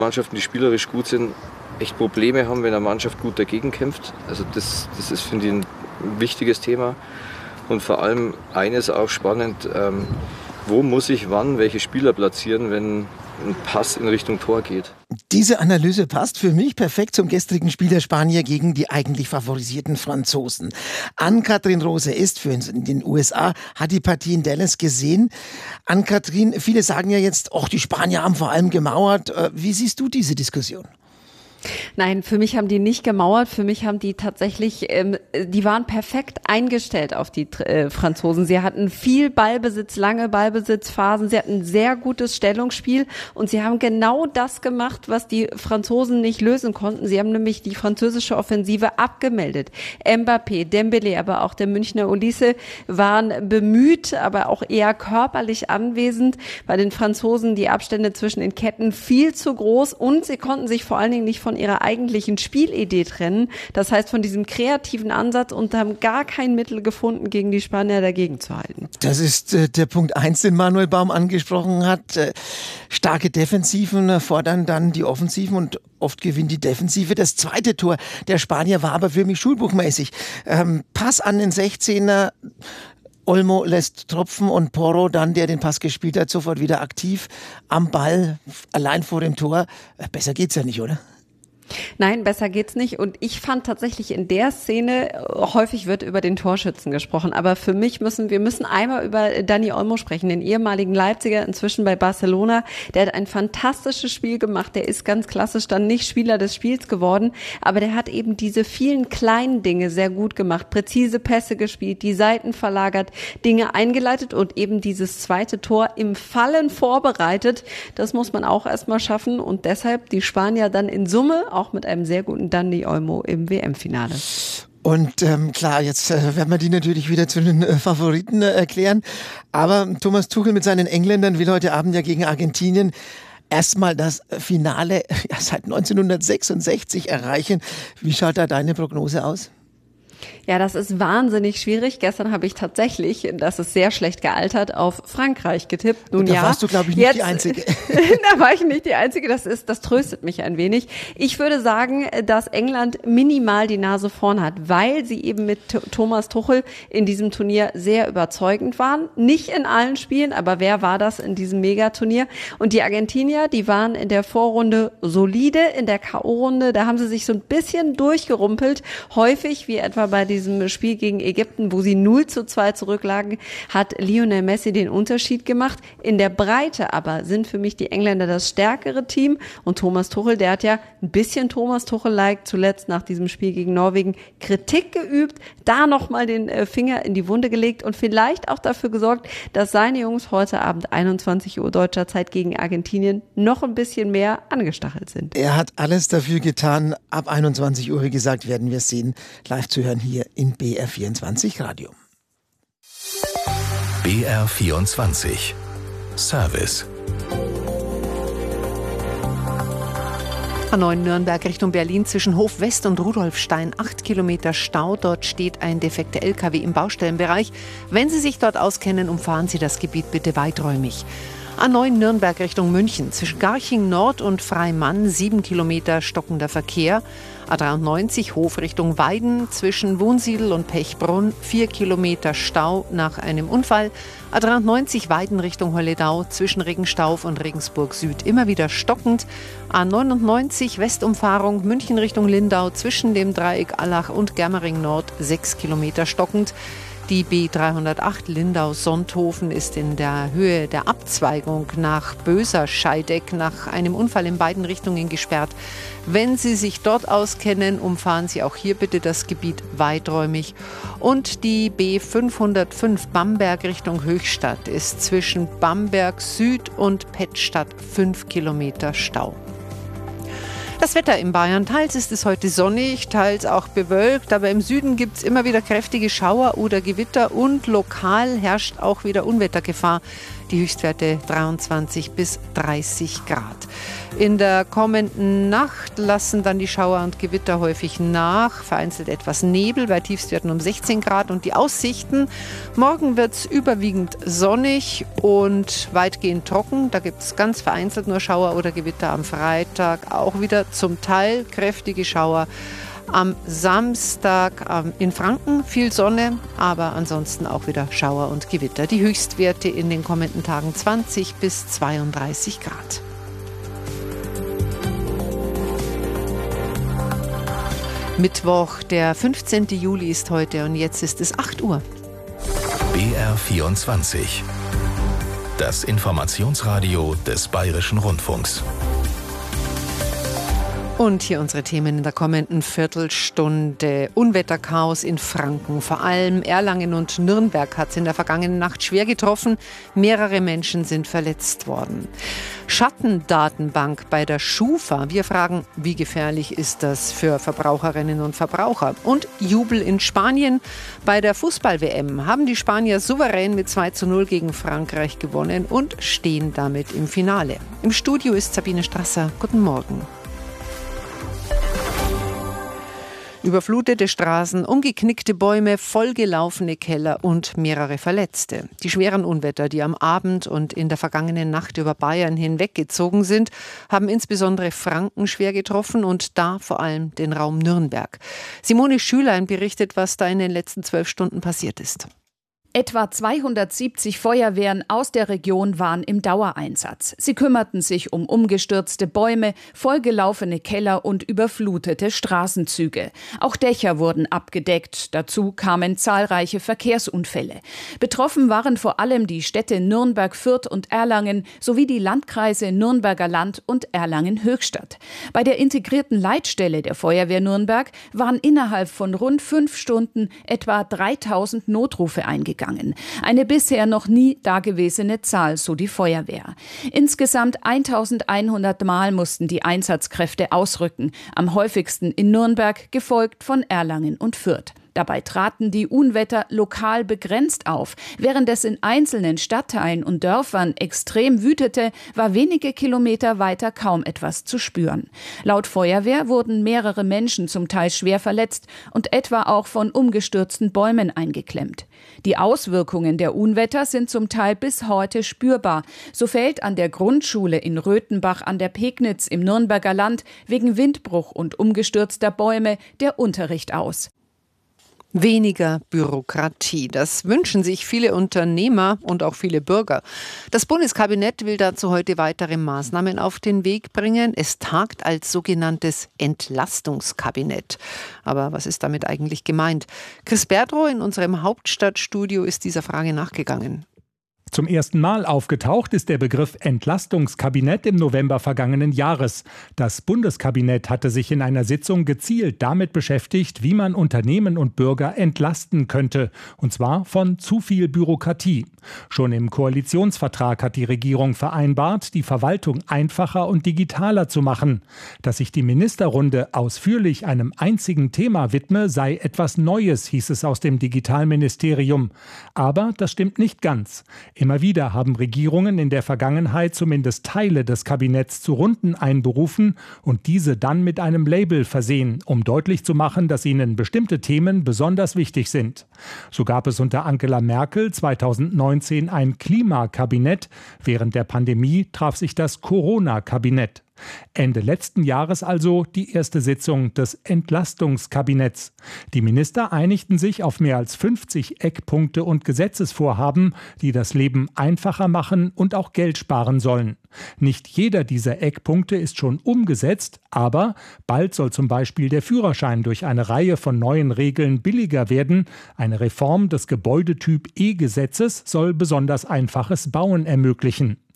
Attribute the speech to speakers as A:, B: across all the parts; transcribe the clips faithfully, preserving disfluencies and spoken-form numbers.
A: Mannschaften, die spielerisch gut sind, echt Probleme haben, wenn eine Mannschaft gut dagegen kämpft. Also das, das ist, finde ich, ein wichtiges Thema. Und vor allem eines auch spannend, ähm, wo muss ich wann welche Spieler platzieren, wenn ein Pass in Richtung Tor geht.
B: Diese Analyse passt für mich perfekt zum gestrigen Spiel der Spanier gegen die eigentlich favorisierten Franzosen. Ann-Kathrin Rose ist für in den U S A, hat die Partie in Dallas gesehen. Ann-Kathrin, viele sagen ja jetzt, ach, die Spanier haben vor allem gemauert. Wie siehst du diese Diskussion?
C: Nein, für mich haben die nicht gemauert. Für mich haben die tatsächlich, ähm, die waren perfekt eingestellt auf die äh, Franzosen. Sie hatten viel Ballbesitz, lange Ballbesitzphasen. Sie hatten ein sehr gutes Stellungsspiel und sie haben genau das gemacht, was die Franzosen nicht lösen konnten. Sie haben nämlich die französische Offensive abgemeldet. Mbappé, Dembélé, aber auch der Münchner Olise waren bemüht, aber auch eher körperlich anwesend. Bei den Franzosen die Abstände zwischen den Ketten viel zu groß und sie konnten sich vor allen Dingen nicht von ihrer eigentlichen Spielidee trennen. Das heißt von diesem kreativen Ansatz und haben gar kein Mittel gefunden, gegen die Spanier dagegen zu halten.
B: Das ist äh, der Punkt eins, den Manuel Baum angesprochen hat. Äh, starke Defensiven fordern dann die Offensiven und oft gewinnt die Defensive. Das zweite Tor der Spanier war aber für mich schulbuchmäßig. Ähm, Pass an den sechzehner, Olmo lässt tropfen und Porro dann, der den Pass gespielt hat, sofort wieder aktiv am Ball, allein vor dem Tor. Besser geht's ja nicht, oder?
C: Nein, besser geht's nicht. Und ich fand tatsächlich in der Szene, häufig wird über den Torschützen gesprochen, aber für mich müssen, wir müssen einmal über Dani Olmo sprechen, den ehemaligen Leipziger, inzwischen bei Barcelona. Der hat ein fantastisches Spiel gemacht. Der ist ganz klassisch dann nicht Spieler des Spiels geworden, aber der hat eben diese vielen kleinen Dinge sehr gut gemacht. Präzise Pässe gespielt, die Seiten verlagert, Dinge eingeleitet und eben dieses zweite Tor im Fallen vorbereitet. Das muss man auch erstmal schaffen und deshalb die Spanier dann in Summe auch mit einem sehr guten Dani Olmo im W M-Finale.
B: Und ähm, klar, jetzt äh, werden wir die natürlich wieder zu den äh, Favoriten äh, erklären. Aber Thomas Tuchel mit seinen Engländern will heute Abend ja gegen Argentinien erstmal das Finale ja, seit neunzehnhundertsechsundsechzig erreichen. Wie schaut da deine Prognose aus?
C: Ja, das ist wahnsinnig schwierig. Gestern habe ich tatsächlich, das ist sehr schlecht gealtert, auf Frankreich getippt. Nun
B: da
C: ja,
B: warst du, glaube ich, nicht
C: jetzt,
B: die Einzige.
C: Da war ich nicht die Einzige. Das ist, das tröstet mich ein wenig. Ich würde sagen, dass England minimal die Nase vorn hat, weil sie eben mit Thomas Tuchel in diesem Turnier sehr überzeugend waren. Nicht in allen Spielen, aber wer war das in diesem Megaturnier? Und die Argentinier, die waren in der Vorrunde solide, in der K O-Runde, da haben sie sich so ein bisschen durchgerumpelt. Häufig, wie etwa bei diesem Spiel gegen Ägypten, wo sie null zu zwei zurücklagen, hat Lionel Messi den Unterschied gemacht. In der Breite aber sind für mich die Engländer das stärkere Team und Thomas Tuchel, der hat ja ein bisschen Thomas Tuchel-like zuletzt nach diesem Spiel gegen Norwegen Kritik geübt, da nochmal den Finger in die Wunde gelegt und vielleicht auch dafür gesorgt, dass seine Jungs heute Abend einundzwanzig Uhr deutscher Zeit gegen Argentinien noch ein bisschen mehr angestachelt sind.
B: Er hat alles dafür getan. Ab einundzwanzig Uhr, wie gesagt, werden wir es sehen, live zu hören hier in B R vierundzwanzig Radio.
D: B R vierundzwanzig Service.
E: A neun Nürnberg Richtung Berlin zwischen Hof West und Rudolfstein. Acht Kilometer Stau. Dort steht ein defekter L K W im Baustellenbereich. Wenn Sie sich dort auskennen, umfahren Sie das Gebiet bitte weiträumig. A neun Nürnberg Richtung München zwischen Garching Nord und Freimann. Sieben Kilometer stockender Verkehr. A dreiundneunzig Hof Richtung Weiden zwischen Wunsiedel und Pechbrunn. Vier Kilometer Stau nach einem Unfall. A dreiundneunzig Weiden Richtung Holledau zwischen Regenstauf und Regensburg Süd immer wieder stockend. A neunundneunzig Westumfahrung München Richtung Lindau zwischen dem Dreieck Allach und Germering Nord. Sechs Kilometer stockend. Die B dreihundertacht Lindau-Sonthofen ist in der Höhe der Abzweigung nach Böser-Scheideck nach einem Unfall in beiden Richtungen gesperrt. Wenn Sie sich dort auskennen, umfahren Sie auch hier bitte das Gebiet weiträumig. Und die B fünfhundertfünf Bamberg Richtung Höchstadt ist zwischen Bamberg Süd und Pettstadt fünf Kilometer Stau. Das Wetter in Bayern, teils ist es heute sonnig, teils auch bewölkt, aber im Süden gibt es immer wieder kräftige Schauer oder Gewitter und lokal herrscht auch wieder Unwettergefahr. die Höchstwerte dreiundzwanzig bis dreißig Grad. In der kommenden Nacht lassen dann die Schauer und Gewitter häufig nach, vereinzelt etwas Nebel bei Tiefstwerten um sechzehn Grad und die Aussichten. Morgen wird es überwiegend sonnig und weitgehend trocken. Da gibt es ganz vereinzelt nur Schauer oder Gewitter am Freitag, auch wieder zum Teil kräftige Schauer. Am Samstag ähm, in Franken viel Sonne, aber ansonsten auch wieder Schauer und Gewitter. Die Höchstwerte in den kommenden Tagen zwanzig bis zweiunddreißig Grad. Mittwoch, der fünfzehnten Juli ist heute und jetzt ist es acht Uhr.
D: B R vierundzwanzig. Das Informationsradio des Bayerischen Rundfunks.
E: Und hier unsere Themen in der kommenden Viertelstunde. Unwetterchaos in Franken. Vor allem Erlangen und Nürnberg hat es in der vergangenen Nacht schwer getroffen. Mehrere Menschen sind verletzt worden. Schattendatenbank bei der Schufa. Wir fragen, wie gefährlich ist das für Verbraucherinnen und Verbraucher? Und Jubel in Spanien. Bei der Fußball-W M haben die Spanier souverän mit zwei zu null gegen Frankreich gewonnen und stehen damit im Finale. Im Studio ist Sabine Strasser. Guten Morgen. Überflutete Straßen, umgeknickte Bäume, vollgelaufene Keller und mehrere Verletzte. Die schweren Unwetter, die am Abend und in der vergangenen Nacht über Bayern hinweggezogen sind, haben insbesondere Franken schwer getroffen und da vor allem den Raum Nürnberg. Simone Schülein berichtet, was da in den letzten zwölf Stunden passiert ist.
F: Etwa zweihundertsiebzig Feuerwehren aus der Region waren im Dauereinsatz. Sie kümmerten sich um umgestürzte Bäume, vollgelaufene Keller und überflutete Straßenzüge. Auch Dächer wurden abgedeckt. Dazu kamen zahlreiche Verkehrsunfälle. Betroffen waren vor allem die Städte Nürnberg, Fürth und Erlangen sowie die Landkreise Nürnberger Land und Erlangen-Höchstadt. Bei der integrierten Leitstelle der Feuerwehr Nürnberg waren innerhalb von rund fünf Stunden etwa dreitausend Notrufe eingegangen. Eine bisher noch nie dagewesene Zahl, so die Feuerwehr. Insgesamt eintausendeinhundert Mal mussten die Einsatzkräfte ausrücken, am häufigsten in Nürnberg, gefolgt von Erlangen und Fürth. Dabei traten die Unwetter lokal begrenzt auf. Während es in einzelnen Stadtteilen und Dörfern extrem wütete, war wenige Kilometer weiter kaum etwas zu spüren. Laut Feuerwehr wurden mehrere Menschen zum Teil schwer verletzt und etwa auch von umgestürzten Bäumen eingeklemmt. Die Auswirkungen der Unwetter sind zum Teil bis heute spürbar. So fällt an der Grundschule in Röthenbach an der Pegnitz im Nürnberger Land wegen Windbruch und umgestürzter Bäume der Unterricht aus.
E: Weniger Bürokratie. Das wünschen sich viele Unternehmer und auch viele Bürger. Das Bundeskabinett will dazu heute weitere Maßnahmen auf den Weg bringen. Es tagt als sogenanntes Entlastungskabinett. Aber was ist damit eigentlich gemeint? Chris Berdrow in unserem Hauptstadtstudio ist dieser Frage nachgegangen.
G: Zum ersten Mal aufgetaucht ist der Begriff Entlastungskabinett im November vergangenen Jahres. Das Bundeskabinett hatte sich in einer Sitzung gezielt damit beschäftigt, wie man Unternehmen und Bürger entlasten könnte. Und zwar von zu viel Bürokratie. Schon im Koalitionsvertrag hat die Regierung vereinbart, die Verwaltung einfacher und digitaler zu machen. Dass sich die Ministerrunde ausführlich einem einzigen Thema widme, sei etwas Neues, hieß es aus dem Digitalministerium. Aber das stimmt nicht ganz. Immer wieder haben Regierungen in der Vergangenheit zumindest Teile des Kabinetts zu Runden einberufen und diese dann mit einem Label versehen, um deutlich zu machen, dass ihnen bestimmte Themen besonders wichtig sind. So gab es unter Angela Merkel zweitausendneunzehn ein Klimakabinett. Während der Pandemie traf sich das Corona-Kabinett. Ende letzten Jahres also die erste Sitzung des Entlastungskabinetts. Die Minister einigten sich auf mehr als fünfzig Eckpunkte und Gesetzesvorhaben, die das Leben einfacher machen und auch Geld sparen sollen. Nicht jeder dieser Eckpunkte ist schon umgesetzt, aber bald soll zum Beispiel der Führerschein durch eine Reihe von neuen Regeln billiger werden. Eine Reform des Gebäudetyp E-Gesetzes soll besonders einfaches Bauen ermöglichen.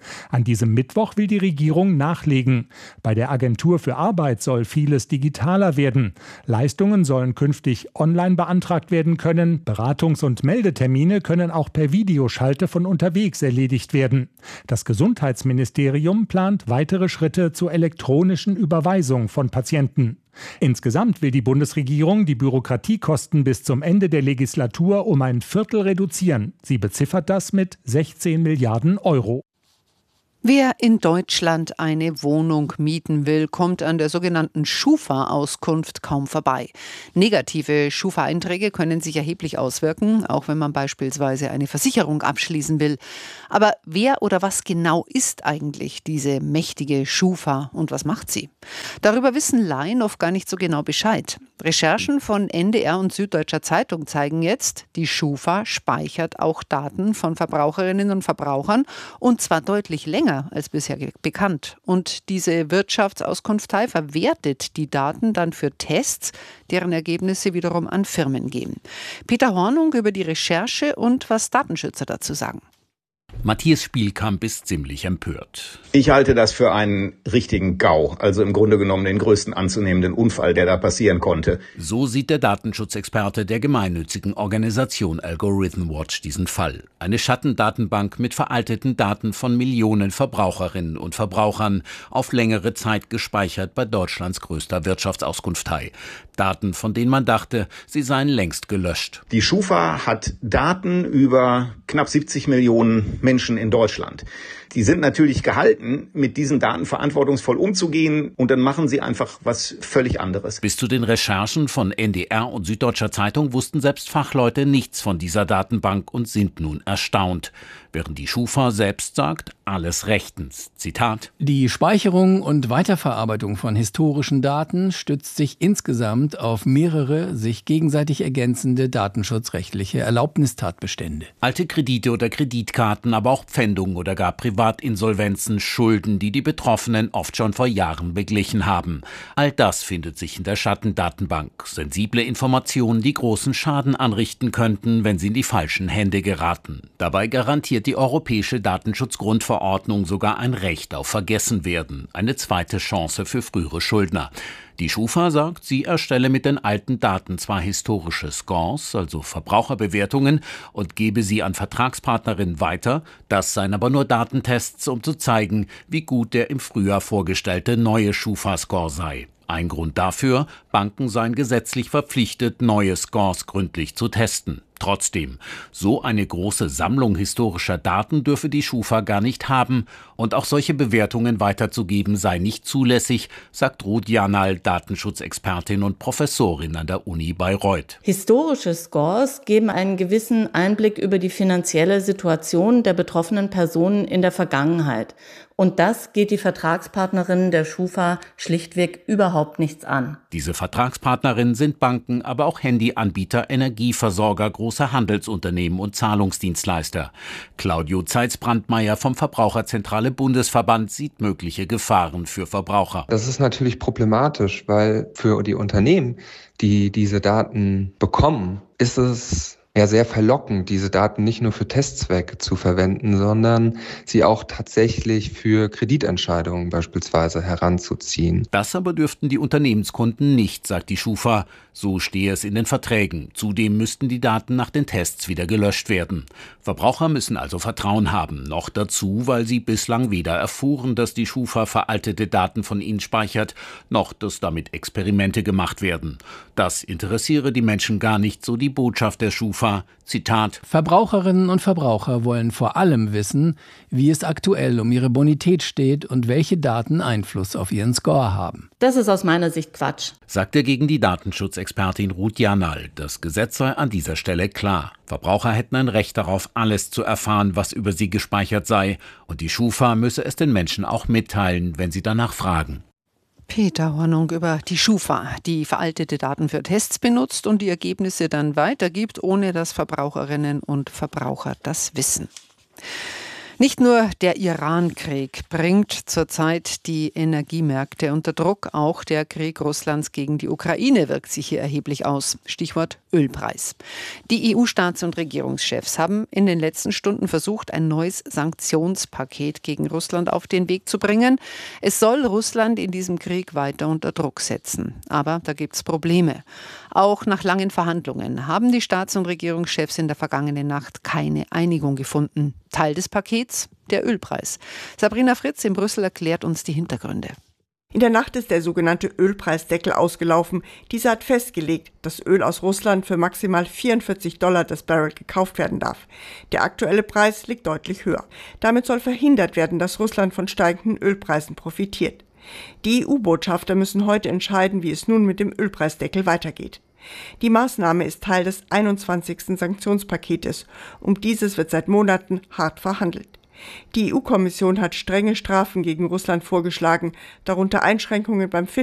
G: An diesem Mittwoch will die Regierung nachlegen. Bei der Agentur für Arbeit soll vieles digitaler werden. Leistungen sollen künftig online beantragt werden können. Beratungs- und Meldetermine können auch per Videoschalte von unterwegs erledigt werden. Das Gesundheitsministerium plant weitere Schritte zur elektronischen Überweisung von Patienten. Insgesamt will die Bundesregierung die Bürokratiekosten bis zum Ende der Legislatur um ein Viertel reduzieren. Sie beziffert das mit sechzehn Milliarden Euro.
E: Wer in Deutschland eine Wohnung mieten will, kommt an der sogenannten Schufa-Auskunft kaum vorbei. Negative Schufa-Einträge können sich erheblich auswirken, auch wenn man beispielsweise eine Versicherung abschließen will. Aber wer oder was genau ist eigentlich diese mächtige Schufa und was macht sie? Darüber wissen Laien oft gar nicht so genau Bescheid. Recherchen von N D R und Süddeutscher Zeitung zeigen jetzt, die Schufa speichert auch Daten von Verbraucherinnen und Verbrauchern und zwar deutlich länger als bisher bekannt. Und diese Wirtschaftsauskunftei verwertet die Daten dann für Tests, deren Ergebnisse wiederum an Firmen gehen. Peter Hornung über die Recherche und was Datenschützer dazu sagen.
H: Matthias Spielkamp ist ziemlich empört.
I: Ich halte das für einen richtigen GAU, also im Grunde genommen den größten anzunehmenden Unfall, der da passieren konnte.
H: So sieht der Datenschutzexperte der gemeinnützigen Organisation Algorithm Watch diesen Fall. Eine Schattendatenbank mit veralteten Daten von Millionen Verbraucherinnen und Verbrauchern, auf längere Zeit gespeichert bei Deutschlands größter Wirtschaftsauskunftei. Daten, von denen man dachte, sie seien längst gelöscht.
I: Die Schufa hat Daten über knapp siebzig Millionen Menschen in Deutschland. Die sind natürlich gehalten, mit diesen Daten verantwortungsvoll umzugehen und dann machen sie einfach was völlig anderes.
H: Bis zu den Recherchen von N D R und Süddeutscher Zeitung wussten selbst Fachleute nichts von dieser Datenbank und sind nun erstaunt. Während die Schufa selbst sagt, alles rechtens. Zitat:
J: Die Speicherung und Weiterverarbeitung von historischen Daten stützt sich insgesamt auf mehrere sich gegenseitig ergänzende datenschutzrechtliche Erlaubnistatbestände.
H: Alte Kredite oder Kreditkarten, aber auch Pfändungen oder gar Privatinsolvenzen, Schulden, die die Betroffenen oft schon vor Jahren beglichen haben. All das findet sich in der Schattendatenbank. Sensible Informationen, die großen Schaden anrichten könnten, wenn sie in die falschen Hände geraten. Dabei garantiert die Europäische Datenschutzgrundverordnung sogar ein Recht auf Vergessenwerden, eine zweite Chance für frühere Schuldner. Die Schufa sagt, sie erstelle mit den alten Daten zwar historische Scores, also Verbraucherbewertungen, und gebe sie an Vertragspartnerinnen weiter. Das seien aber nur Datentests, um zu zeigen, wie gut der im Frühjahr vorgestellte neue Schufa-Score sei. Ein Grund dafür, Banken seien gesetzlich verpflichtet, neue Scores gründlich zu testen. Trotzdem, so eine große Sammlung historischer Daten dürfe die Schufa gar nicht haben und auch solche Bewertungen weiterzugeben sei nicht zulässig, sagt Ruth Janal, Datenschutzexpertin und Professorin an der Uni Bayreuth.
K: Historische Scores geben einen gewissen Einblick über die finanzielle Situation der betroffenen Personen in der Vergangenheit. Und das geht die Vertragspartnerinnen der Schufa schlichtweg überhaupt nichts an.
H: Diese Vertragspartnerinnen sind Banken, aber auch Handyanbieter, Energieversorger, große Handelsunternehmen und Zahlungsdienstleister. Claudio Zeitz-Brandmeier vom Verbraucherzentrale Bundesverband sieht mögliche Gefahren für Verbraucher.
L: Das ist natürlich problematisch, weil für die Unternehmen, die diese Daten bekommen, ist es ja sehr verlockend, diese Daten nicht nur für Testzwecke zu verwenden, sondern sie auch tatsächlich für Kreditentscheidungen beispielsweise heranzuziehen.
H: Das aber dürften die Unternehmenskunden nicht, sagt die Schufa. So stehe es in den Verträgen. Zudem müssten die Daten nach den Tests wieder gelöscht werden. Verbraucher müssen also Vertrauen haben. Noch dazu, weil sie bislang weder erfuhren, dass die Schufa veraltete Daten von ihnen speichert, noch dass damit Experimente gemacht werden. Das interessiere die Menschen gar nicht, so die Botschaft der Schufa. Zitat:
J: Verbraucherinnen und Verbraucher wollen vor allem wissen, wie es aktuell um ihre Bonität steht und welche Daten Einfluss auf ihren Score haben.
K: Das ist aus meiner Sicht Quatsch,
H: sagt er gegen die Datenschutzexpertin Ruth Janal. Das Gesetz sei an dieser Stelle klar. Verbraucher hätten ein Recht darauf, alles zu erfahren, was über sie gespeichert sei. Und die Schufa müsse es den Menschen auch mitteilen, wenn sie danach fragen.
E: Peter Hornung über die Schufa, die veraltete Daten für Tests benutzt und die Ergebnisse dann weitergibt, ohne dass Verbraucherinnen und Verbraucher das wissen. Nicht nur der Iran-Krieg bringt zurzeit die Energiemärkte unter Druck, auch der Krieg Russlands gegen die Ukraine wirkt sich hier erheblich aus. Stichwort Ölpreis. Die E U-Staats- und Regierungschefs haben in den letzten Stunden versucht, ein neues Sanktionspaket gegen Russland auf den Weg zu bringen. Es soll Russland in diesem Krieg weiter unter Druck setzen. Aber da gibt es Probleme. Auch nach langen Verhandlungen haben die Staats- und Regierungschefs in der vergangenen Nacht keine Einigung gefunden. Teil des Pakets, der Ölpreis. Sabrina Fritz in Brüssel erklärt uns die Hintergründe.
M: In der Nacht ist der sogenannte Ölpreisdeckel ausgelaufen. Dieser hat festgelegt, dass Öl aus Russland für maximal vierundvierzig Dollar das Barrel gekauft werden darf. Der aktuelle Preis liegt deutlich höher. Damit soll verhindert werden, dass Russland von steigenden Ölpreisen profitiert. Die E U-Botschafter müssen heute entscheiden, wie es nun mit dem Ölpreisdeckel weitergeht. Die Maßnahme ist Teil des einundzwanzigsten Sanktionspaketes. Um dieses wird seit Monaten hart verhandelt. Die E U-Kommission hat strenge Strafen gegen Russland vorgeschlagen, darunter Einschränkungen beim Fisch